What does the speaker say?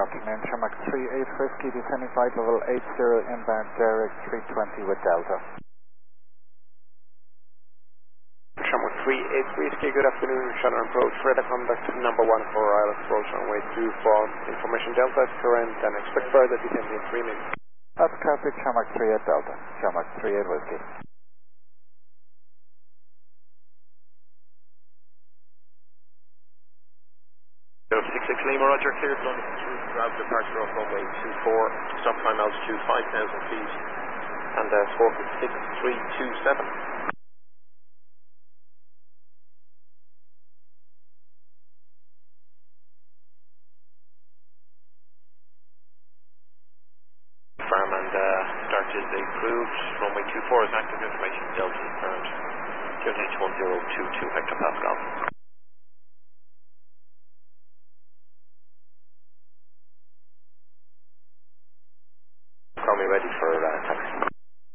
afternoon, Shamrock 38 Whiskey, descending flight level 80, inbound direct 320 with Delta. Shamrock 38 Whiskey, good afternoon, Shannon approach, radar contact number 1 for Island approach on way 2 for information Delta current and expect further descent in 3 minutes. That's copied, Shamrock 38 Delta, Shamrock 38 Whiskey. 66 Lima, Roger, cleared London through grab departure off runway 24, stop time altitude 5,000 feet, and score is 6327. Farm and start is approved, runway 24 is active, information Delta is current, QNH 1022 hectopascal. Call me ready for taxi.